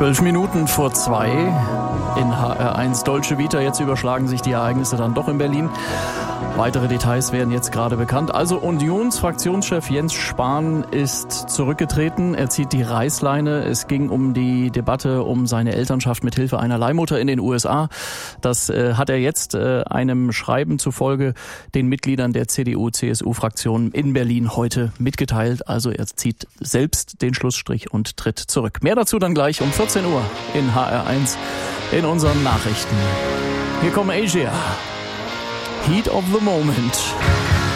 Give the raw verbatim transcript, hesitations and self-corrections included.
Zwölf Minuten vor zwei in H R eins Dolce Vita. Jetzt überschlagen sich die Ereignisse dann doch in Berlin. Weitere Details werden jetzt gerade bekannt. Also Unionsfraktionschef Jens Spahn ist zurückgetreten. Er zieht die Reißleine. Es ging um die Debatte um seine Elternschaft mit Hilfe einer Leihmutter in den U S A. Das äh, hat er jetzt äh, einem Schreiben zufolge den Mitgliedern der C D U-C S U-Fraktion in Berlin heute mitgeteilt. Also er zieht selbst den Schlussstrich und tritt zurück. Mehr dazu dann gleich um vierzehn Uhr in H R eins in unseren Nachrichten. Hier kommen Asia. Heat of the Moment.